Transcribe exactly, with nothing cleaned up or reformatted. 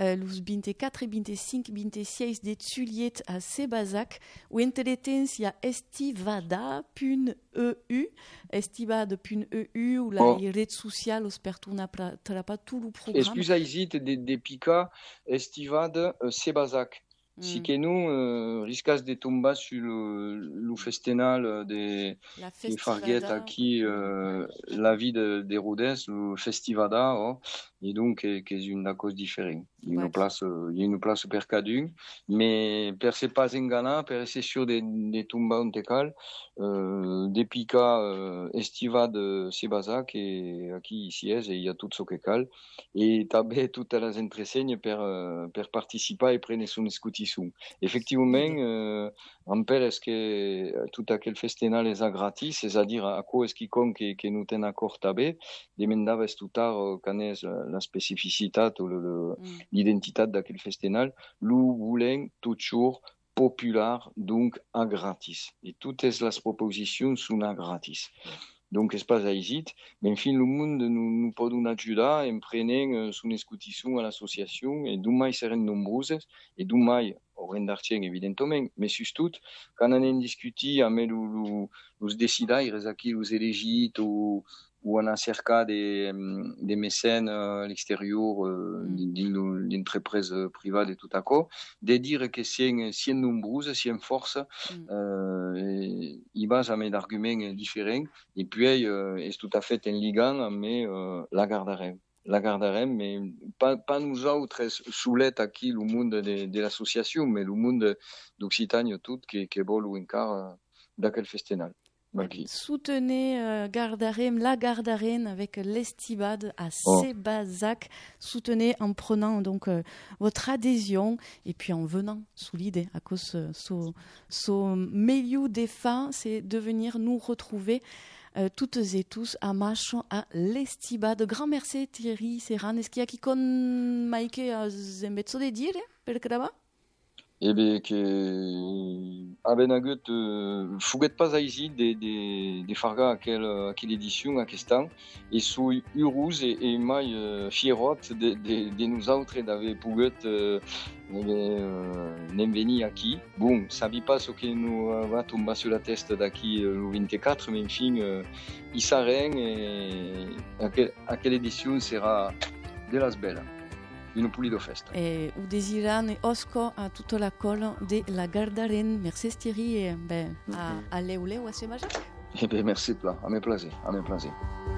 uh, los veinticuatro y veinticinco veintiséis de juillet a Sébazac, où entretemps il y a estivada punt e u, estivada punt e u, où la Oh. rede social os pertuna trapa tout le programme. Excuse aisit de, de pica estivade uh, Sébazac. Mm. Si que nous euh, riscas de tomber sur le, le festival de qui farguet qui euh, la vie de, de Rodez, le festivada, oh, et donc qui est une cause différente. Il y a une place, il y a une place per cadun, mais per c'est pas engana, per c'est sûr de de tomber un tecal, euh, des pica euh, estivade de Sébazac et qui ici est, et il y a tout ce que cal, et t'avais toutes les entreseignes per per participer et prendre son scoutisme. Effectivement, euh, on peut est-ce que tout aquel festival est gratis, c'est-à-dire à quoi est-ce quiconque qui, qui nous ten accord tabé, demandava tout tard connaît la spécificité ou le, le, mm. l'identité d'aquel festival, nous voulons toujours populaire, donc à gratis. Et toutes les propositions sont à gratis. Donc, espace à hésite, mais enfin, le monde nous, nous peut nous aider en prenant son escoutisson à l'association, et demain, ils seront nombreuses, et demain, au Rendartien, évidemment, mais surtout, quand on a discuté avec les décideurs, les élégites, ou, ou on a cerca des, des mécènes à l'extérieur, euh, mm. d'entreprises privées et tout à coup, de dire que si c'est nombreuses, si c'est force, mm. euh, il va jamais d'arguments différents, et puis, euh, c'est tout à fait un ligand, mais euh, la garderem. La garderem, mais pas, pas nous autres soulettes à qui le monde de, de l'association, mais le monde d'Occitanie tout qui, qui veut ou encore d'aquel festival. Soutenez euh, Gardarem, la Gardarène avec l'Estibade à oh. Sébazac. Soutenez en prenant donc euh, votre adhésion et puis en venant sous l'idée à cause de ce, ce milieu des fins, c'est de venir nous retrouver euh, toutes et tous à Machon à l'Estibade. Grand merci Thierry Serran. Est-ce qu'il y a qui connaît Maïke à Zembetso de dire per là-bas? Eh bien, que aben agut euh, fouguet pas aizi de de de farga à quelle à quelle édition à question et sous urus et et mai euh, fierot de de de nous autres d'avait pouguet euh, euh, nem veni aquí. Bon, ça vit pas ce que nous va tomber sur la tête d'aqui euh, le vingt-quatre, mais enfin euh, il s'arrête et à quelle à quelle édition sera de las belles. Une poulie de festa. Et ou désirant et osco à toute la colle de la Gardarène. Merci Thierry et ben à aller ou à Sébazac. Eh bien merci toi, à mes plaisirs, à mes plaisirs.